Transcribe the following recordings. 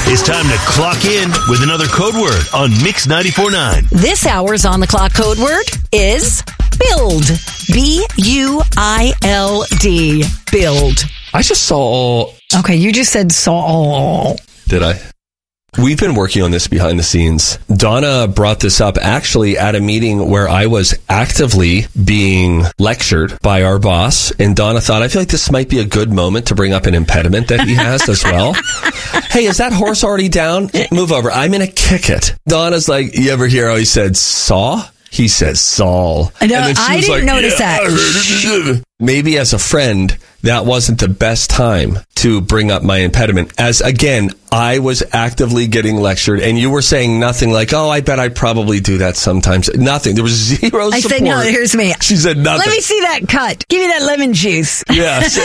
It's time to clock in with another code word on Mix 94.9. This hour's on the clock code word is build. B-U-I-L-D. Build. I just saw... Okay, you just said saw. Did I? We've been working on this behind the scenes. Donna brought this up actually at a meeting where I was actively being lectured by our boss. And Donna thought, I feel like this might be a good moment to bring up an impediment that he has as well. Hey, is that horse already down? Move over. I'm going to kick it. Donna's like, you ever hear how he said saw? He says Saul. No, I didn't notice that. Maybe as a friend, that wasn't the best time to bring up my impediment. As, again, I was actively getting lectured, and you were saying nothing like, oh, I bet I'd probably do that sometimes. Nothing. There was zero support. I said, no, here's me. She said nothing. Let me see that cut. Give me that lemon juice. Yes.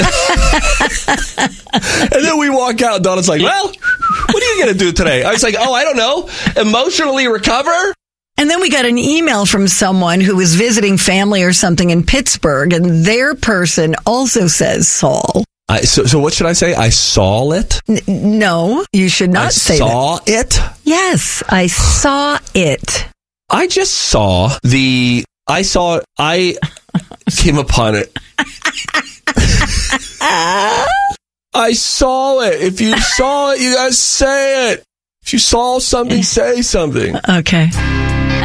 And then we walk out, Donna's like, well, what are you going to do today? I was like, oh, I don't know. Emotionally recover? And then we got an email from someone who was visiting family or something in Pittsburgh, and their person also says Saul. So what should I say? I saw it? No, you should not say that. I saw it? Yes, I saw it. I just saw I came upon it. I saw it. If you saw it, you guys say it. If you saw something, say something. Okay.